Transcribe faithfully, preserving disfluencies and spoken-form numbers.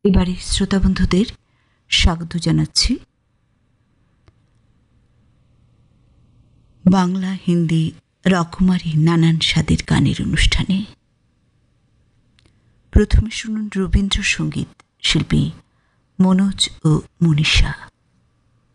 এবারে শ্রোতা বন্ধুদের স্বাগত জানাচ্ছি বাংলা হিন্দি রকমারি নানান স্বাদের গানের অনুষ্ঠানে। প্রথমে শুনুন রবীন্দ্রসঙ্গীত শিল্পী মনোজ ও মনীষা।